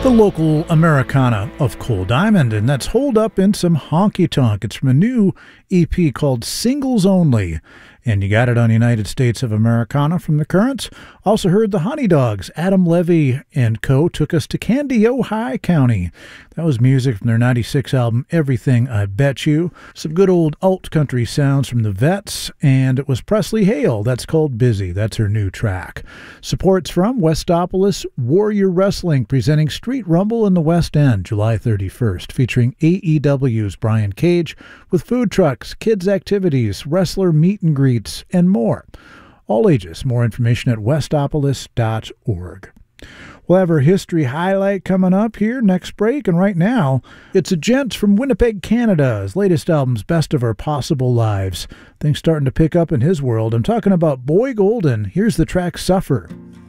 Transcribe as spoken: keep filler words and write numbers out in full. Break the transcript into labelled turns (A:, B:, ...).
A: The local Americana of Cole Diamond, and that's holed up in some honky tonk. It's from a new E P called Singles Only, and you got it on United States of Americana from the Currents. Also heard the Honey Dogs. Adam Levy and co. took us to Candy, Ojai County. That was music from their ninety-six album, Everything I Bet You. Some good old alt country sounds from the Vets, and it was Presley Hale. That's called Busy. That's her new track. Supports from Westopolis Warrior Wrestling, presenting Street Rumble in the West End, July thirty-first, featuring A E W's Brian Cage, with food trucks, kids' activities, wrestler meet and greets, and more. All ages. More information at westopolis dot org. We'll have our history highlight coming up here next break, and right now, it's a gent from Winnipeg, Canada. His latest album's Best of Our Possible Lives. Things starting to pick up in his world. I'm talking about Boy Golden. Here's the track Suffer.